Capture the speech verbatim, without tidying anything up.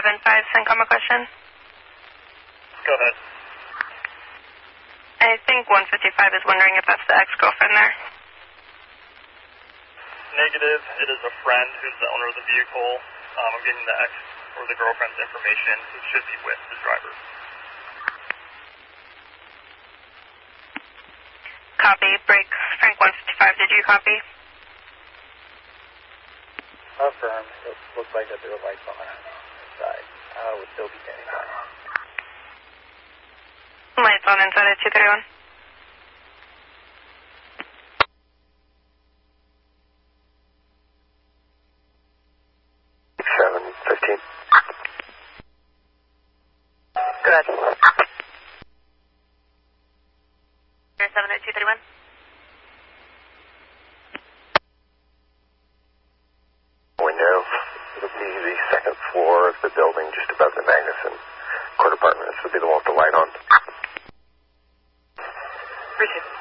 seven five, Syncoma question. Go ahead. I think one fifty-five is wondering if that's the ex-girlfriend there. Negative. It is a friend who's the owner of the vehicle. Um, I'm getting the ex or the girlfriend's information, who should be with the driver. Copy. Break. Frank one fifty-five, did you copy? Affirmed. It looks like that there were lights on the side. I would still be standing by. Lights on inside of two thirty-one. seven fifteen. Good. seven at two thirty-one. Window. It'll be the second floor of the building, just above the Magnuson Court Apartments. This will be the one with the light on. Appreciate it.